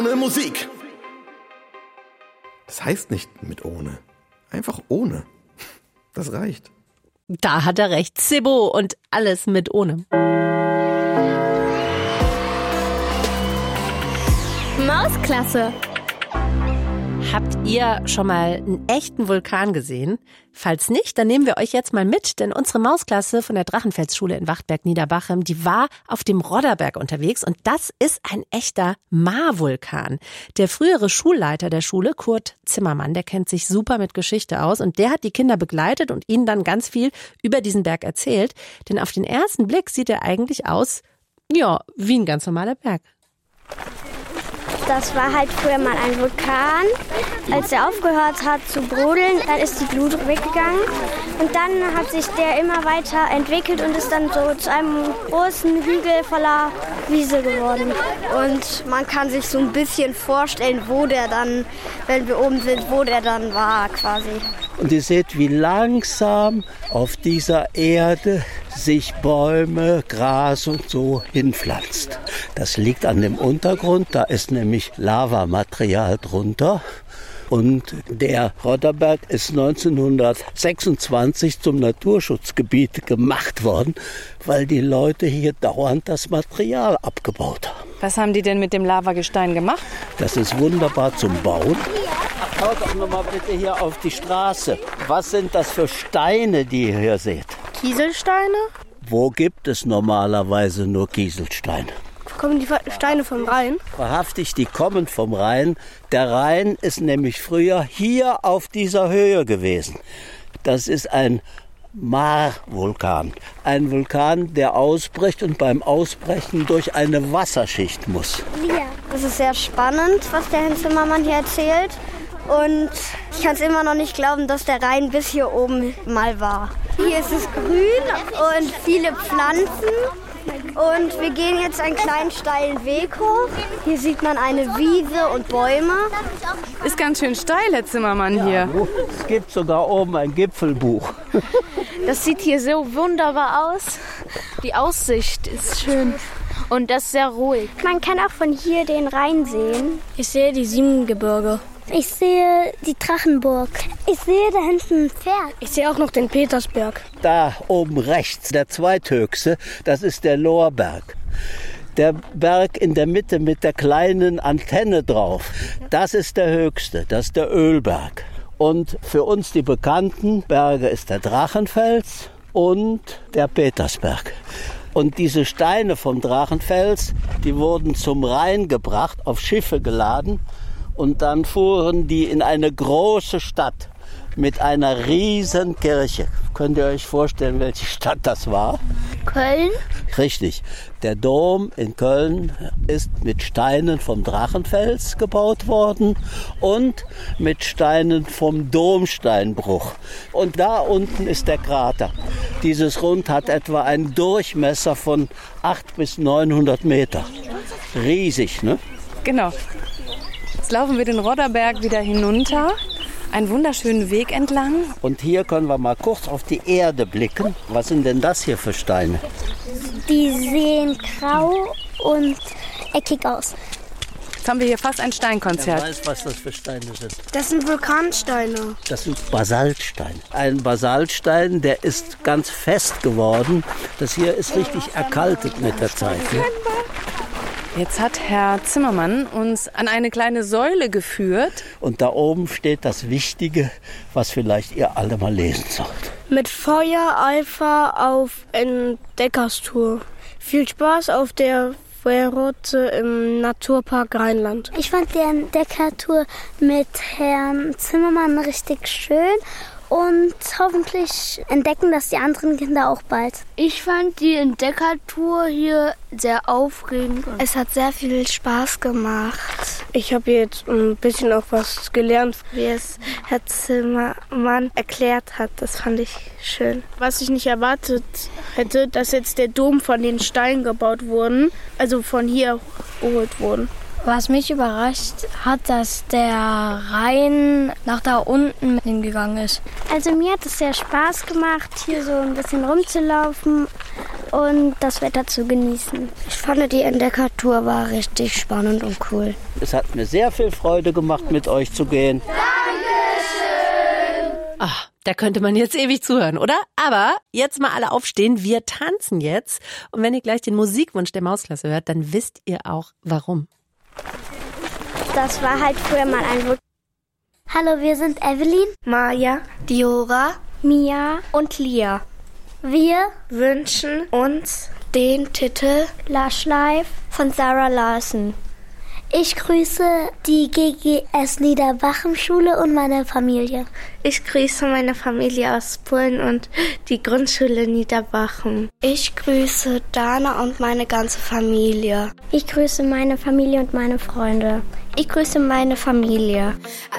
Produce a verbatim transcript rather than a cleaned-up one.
Ohne Musik. Das heißt nicht mit ohne. Einfach ohne. Das reicht. Da hat er recht. Sebo und alles mit ohne. Mausklasse. Habt ihr schon mal einen echten Vulkan gesehen? Falls nicht, dann nehmen wir euch jetzt mal mit, denn unsere Mausklasse von der Drachenfelsschule in Wachtberg-Niederbachem, die war auf dem Rodderberg unterwegs und das ist ein echter Ma-Vulkan. Der frühere Schulleiter der Schule, Kurt Zimmermann, der kennt sich super mit Geschichte aus und der hat die Kinder begleitet und ihnen dann ganz viel über diesen Berg erzählt, denn auf den ersten Blick sieht er eigentlich aus, ja, wie ein ganz normaler Berg. Das war halt früher mal ein Vulkan. Als er aufgehört hat zu brodeln, dann ist die Glut weggegangen. Und dann hat sich der immer weiter entwickelt und ist dann so zu einem großen Hügel voller Wiese geworden. Und man kann sich so ein bisschen vorstellen, wo der dann, wenn wir oben sind, wo der dann war quasi. Und ihr seht, wie langsam auf dieser Erde sich Bäume, Gras und so hinpflanzt. Das liegt an dem Untergrund, da ist nämlich Lavamaterial drunter. Und der Rodderberg ist neunzehnhundertsechsundzwanzig zum Naturschutzgebiet gemacht worden, weil die Leute hier dauernd das Material abgebaut haben. Was haben die denn mit dem Lavagestein gemacht? Das ist wunderbar zum Bauen. Schaut doch nochmal bitte hier auf die Straße. Was sind das für Steine, die ihr hier seht? Kieselsteine? Wo gibt es normalerweise nur Kieselsteine? Kommen die Steine vom Rhein? Wahrhaftig, die kommen vom Rhein. Der Rhein ist nämlich früher hier auf dieser Höhe gewesen. Das ist ein Ma-Vulkan. Ein Vulkan, der ausbricht und beim Ausbrechen durch eine Wasserschicht muss. Ja. Das ist sehr spannend, was der Herr Zimmermann hier erzählt. Und ich kann es immer noch nicht glauben, dass der Rhein bis hier oben mal war. Hier ist es grün und viele Pflanzen. Und wir gehen jetzt einen kleinen steilen Weg hoch. Hier sieht man eine Wiese und Bäume. Ist ganz schön steil, Herr Zimmermann, hier. Ja, es gibt sogar oben ein Gipfelbuch. Das sieht hier so wunderbar aus. Die Aussicht ist schön und das ist sehr ruhig. Man kann auch von hier den Rhein sehen. Ich sehe die Siebengebirge. Ich sehe die Drachenburg. Ich sehe da hinten ein Pferd. Ich sehe auch noch den Petersberg. Da oben rechts, der zweithöchste, das ist der Lorberg. Der Berg in der Mitte mit der kleinen Antenne drauf, das ist der höchste, das ist der Ölberg. Und für uns die bekannten Berge ist der Drachenfels und der Petersberg. Und diese Steine vom Drachenfels, die wurden zum Rhein gebracht, auf Schiffe geladen. Und dann fuhren die in eine große Stadt mit einer riesen Kirche. Könnt ihr euch vorstellen, welche Stadt das war? Köln? Richtig. Der Dom in Köln ist mit Steinen vom Drachenfels gebaut worden und mit Steinen vom Domsteinbruch. Und da unten ist der Krater. Dieses Rund hat etwa einen Durchmesser von achthundert bis neunhundert Meter. Riesig, ne? Genau. Jetzt laufen wir den Rodderberg wieder hinunter, einen wunderschönen Weg entlang. Und hier können wir mal kurz auf die Erde blicken. Was sind denn das hier für Steine? Die sehen grau und eckig aus. Jetzt haben wir hier fast ein Steinkonzert. Wer weiß, was das für Steine sind? Das sind Vulkansteine. Das sind Basaltsteine. Ein Basaltstein, der ist ganz fest geworden. Das hier ist richtig erkaltet mit der Zeit. Ne? Jetzt hat Herr Zimmermann uns an eine kleine Säule geführt. Und da oben steht das Wichtige, was vielleicht ihr alle mal lesen sollt. Mit Feuereifer auf Entdeckerstour. Viel Spaß auf der Feuerroute im Naturpark Rheinland. Ich fand die Entdeckertour mit Herrn Zimmermann richtig schön. Und hoffentlich entdecken das die anderen Kinder auch bald. Ich fand die Entdeckertour hier sehr aufregend. Es hat sehr viel Spaß gemacht. Ich habe jetzt ein bisschen auch was gelernt, wie es Herr Zimmermann erklärt hat. Das fand ich schön. Was ich nicht erwartet hätte, dass jetzt der Dom von den Steinen gebaut wurde, also von hier geholt wurden. Was mich überrascht hat, dass der Rhein nach da unten hingegangen ist. Also mir hat es sehr Spaß gemacht, hier so ein bisschen rumzulaufen und das Wetter zu genießen. Ich fand, die Entdeckertour war richtig spannend und cool. Es hat mir sehr viel Freude gemacht, mit euch zu gehen. Dankeschön! Ach, da könnte man jetzt ewig zuhören, oder? Aber jetzt mal alle aufstehen, wir tanzen jetzt. Und wenn ihr gleich den Musikwunsch der Mausklasse hört, dann wisst ihr auch, warum. Das war halt früher mal ein Vulkan. Hallo, wir sind Evelyn, Maja, Diora, Mia und Lia. Wir wünschen uns den Titel Lush Life von Sarah Larsen. Ich grüße die G G S Niederbachem-Schule und meine Familie. Ich grüße meine Familie aus Polen und die Grundschule Niederbachem. Ich grüße Dana und meine ganze Familie. Ich grüße meine Familie und meine Freunde. Ich grüße meine Familie.